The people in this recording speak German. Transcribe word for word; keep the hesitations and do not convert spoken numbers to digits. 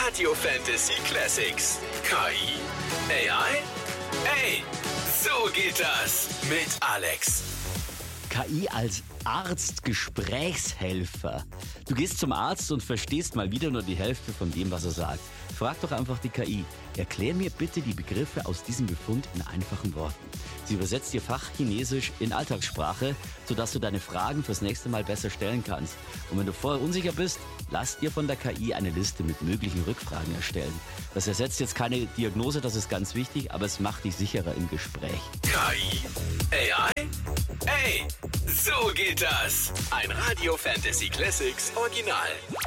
Radio Fantasy Classics. K I? A I? Ey, so geht das mit Alex. K I als Arzt-Gesprächshelfer. Du gehst zum Arzt und verstehst mal wieder nur die Hälfte von dem, was er sagt. Frag doch einfach die K I. Erklär mir bitte die Begriffe aus diesem Befund in einfachen Worten. Sie übersetzt dir Fachchinesisch in Alltagssprache, sodass du deine Fragen fürs nächste Mal besser stellen kannst. Und wenn du vorher unsicher bist, lass dir von der K I eine Liste mit möglichen Rückfragen erstellen. Das ersetzt jetzt keine Diagnose, das ist ganz wichtig, aber es macht dich sicherer im Gespräch. K I? A I? Ey, so geht das. Ein Radio Fantasy Classics Original.